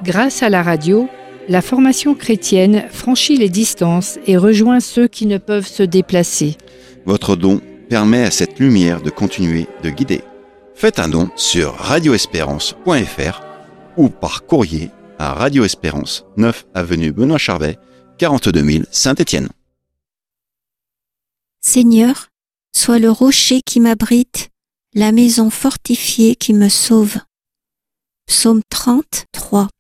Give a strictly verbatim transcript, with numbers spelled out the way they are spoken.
Grâce à la radio, la formation chrétienne franchit les distances et rejoint ceux qui ne peuvent se déplacer. Votre don permet à cette lumière de continuer de guider. Faites un don sur radio espérance point f r ou par courrier à Radio Espérance, neuf avenue Benoît Charvet, quarante-deux mille Saint-Étienne. Seigneur, sois le rocher qui m'abrite, la maison fortifiée qui me sauve. Psaume trente, trois.